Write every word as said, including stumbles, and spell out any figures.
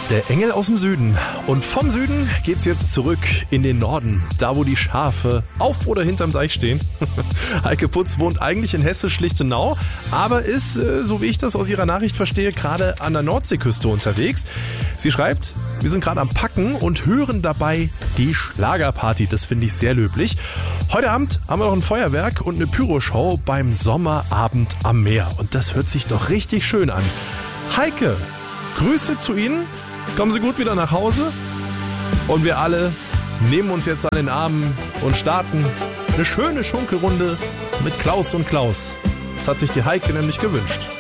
Der Engel aus dem Süden. Und vom Süden geht's jetzt zurück in den Norden, da wo die Schafe auf oder hinterm Deich stehen. Heike Putz wohnt eigentlich in Hessisch-Lichtenau, aber ist, so wie ich das aus ihrer Nachricht verstehe, gerade an der Nordseeküste unterwegs. Sie schreibt, wir sind gerade am Packen und hören dabei die Schlagerparty. Das finde ich sehr löblich. Heute Abend haben wir noch ein Feuerwerk und eine Pyroshow beim Sommerabend am Meer. Und das hört sich doch richtig schön an. Heike, Grüße zu Ihnen. Kommen Sie gut wieder nach Hause und wir alle nehmen uns jetzt an den Armen und starten eine schöne Schunkelrunde mit Klaus und Klaus. Das hat sich die Heike nämlich gewünscht.